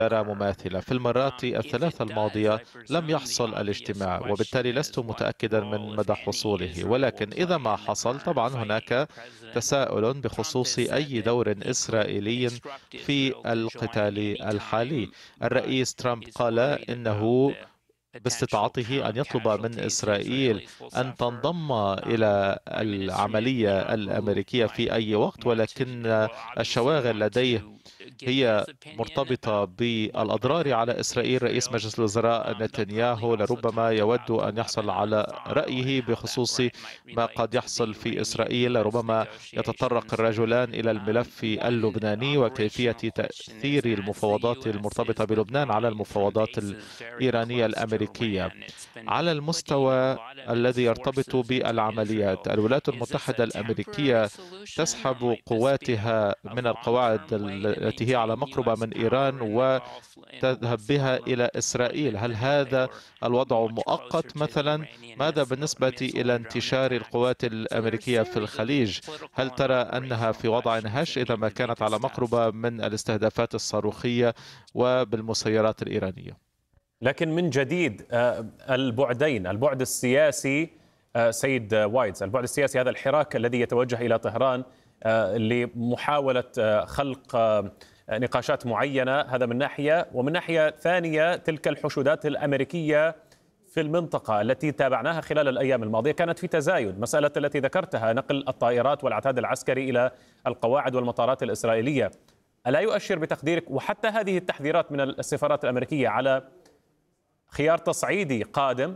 مماثلة في المرات الثلاث الماضية. لم يحصل الاجتماع، وبالتالي لست متأكدا من مدى حصوله، ولكن إذا ما حصل طبعا هناك تساؤل بخصوص أي دور إسرائيلي في القتال الحالي. الرئيس ترامب قال إنه باستطاعته أن يطلب من إسرائيل أن تنضم إلى العملية الأمريكية في أي وقت، ولكن الشواغل لديه هي مرتبطة بالأضرار على إسرائيل. رئيس مجلس الوزراء نتنياهو لربما يود أن يحصل على رأيه بخصوص ما قد يحصل في إسرائيل. ربما يتطرق الرجلان إلى الملف اللبناني وكيفية تأثير المفاوضات المرتبطة بلبنان على المفاوضات الإيرانية الأمريكية. على المستوى الذي يرتبط بالعمليات، الولايات المتحدة الأمريكية تسحب قواتها من القواعد التي هي على مقربة من إيران وتذهب بها إلى إسرائيل. هل هذا الوضع مؤقت مثلا؟ ماذا بالنسبة إلى انتشار القوات الأمريكية في الخليج؟ هل ترى أنها في وضع هش إذا ما كانت على مقربة من الاستهدافات الصاروخية وبالمسيرات الإيرانية؟ لكن من جديد البعدين، البعد السياسي سيد وايتز، البعد السياسي، هذا الحراك الذي يتوجه إلى طهران لمحاولة خلق نقاشات معينة، هذا من ناحية، ومن ناحية ثانية تلك الحشودات الأمريكية في المنطقة التي تابعناها خلال الأيام الماضية كانت في تزايد. مسألة التي ذكرتها، نقل الطائرات والعتاد العسكري إلى القواعد والمطارات الإسرائيلية، ألا يؤشر بتقديرك، وحتى هذه التحذيرات من السفارات الأمريكية، على خيار تصعيدي قادم؟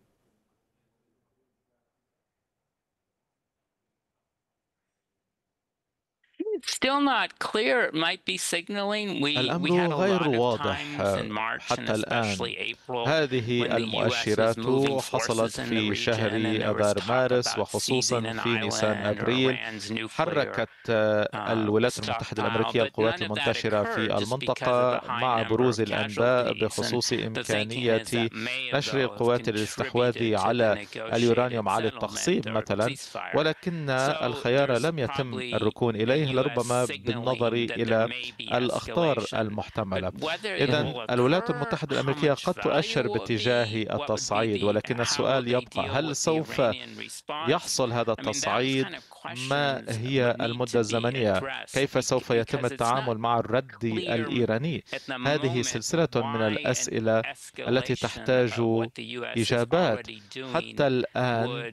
الأمر غير واضح حتى الآن. هذه المؤشرات حصلت في شهر آذار مارس، وخصوصا في نيسان أبريل. حركت الولايات المتحدة الأمريكية القوات المنتشرة في المنطقة مع بروز الأنباء بخصوص إمكانية نشر القوات للاستحواذ على اليورانيوم على التخصيب مثلا، ولكن الخيار لم يتم الركون إليه، لربما بالنظر إلى الأخطار المحتملة. إذن الولايات المتحدة الأمريكية قد تؤشر باتجاه التصعيد، ولكن السؤال يبقى: هل سوف يحصل هذا التصعيد؟ ما هي المدة الزمنية؟ كيف سوف يتم التعامل مع الرد الإيراني؟ هذه سلسلة من الأسئلة التي تحتاج إجابات. حتى الآن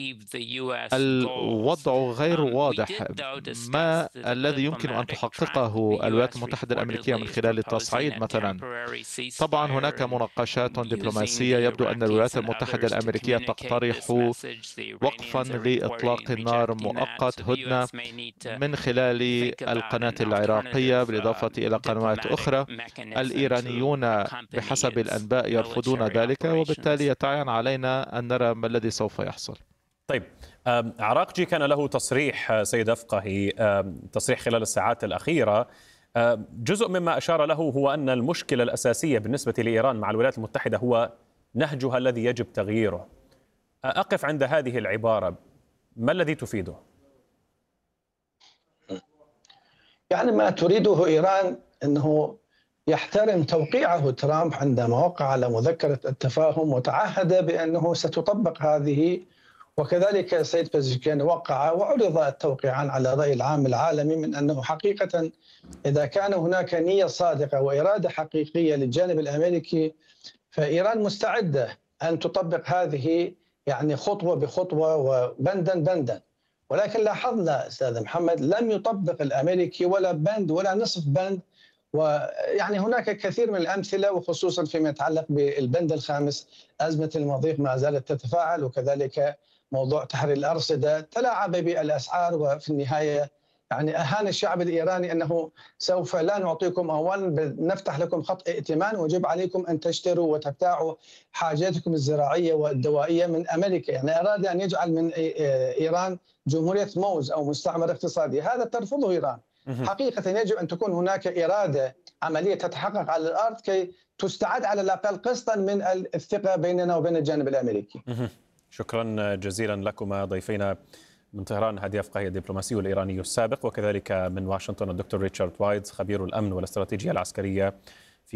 الوضع غير واضح. ما الذي يمكن أن تحققه الولايات المتحدة الأمريكية من خلال التصعيد مثلا؟ طبعا هناك مناقشات دبلوماسية. يبدو أن الولايات المتحدة الأمريكية تقترح وقفا لإطلاق النار مؤقت، هدنة من خلال القناة العراقية بالإضافة إلى قنوات أخرى. الإيرانيون بحسب الأنباء يرفضون ذلك، وبالتالي يتعين علينا أن نرى ما الذي سوف يحصل. طيب، عراقجي كان له تصريح سيد أفقهي، تصريح خلال الساعات الأخيرة. جزء مما أشار له هو أن المشكلة الأساسية بالنسبة لإيران مع الولايات المتحدة هو نهجها الذي يجب تغييره. أقف عند هذه العبارة، ما الذي تفيده؟ يعني ما تريده إيران أنه يحترم توقيعه ترامب عندما وقع على مذكرة التفاهم وتعهد بأنه ستطبق هذه، وكذلك السيد بزشكيان وقع وعرض التوقيعان على رأي العام العالمي من أنه حقيقة إذا كان هناك نية صادقة وإرادة حقيقية للجانب الأمريكي، فإيران مستعدة أن تطبق هذه يعني خطوة بخطوة وبندا بندا. ولكن لاحظنا أستاذ محمد لم يطبق الأمريكي ولا بند ولا نصف بند، ويعني هناك كثير من الأمثلة، وخصوصا فيما يتعلق بالبند الخامس أزمة المضيق ما زالت تتفاعل، وكذلك موضوع تحرير الأرصدة تلاعب بالأسعار، وفي النهاية يعني أهان الشعب الإيراني أنه سوف لا نعطيكم أموال، نفتح لكم خط ائتمان ويجب عليكم أن تشتروا وتبتاعوا حاجاتكم الزراعية والدوائية من أمريكا. يعني أراد أن يجعل من إيران جمهورية موز أو مستعمر اقتصادي، هذا ترفضه إيران. حقيقة يجب أن تكون هناك إرادة عملية تتحقق على الأرض كي تستعد على الأقل قسطا من الثقة بيننا وبين الجانب الأمريكي. شكرا جزيلا لكما ضيفينا من طهران هادي أفقهي الدبلوماسي الإيراني السابق، وكذلك من واشنطن الدكتور ريتشارد وايتز خبير الأمن والاستراتيجية العسكرية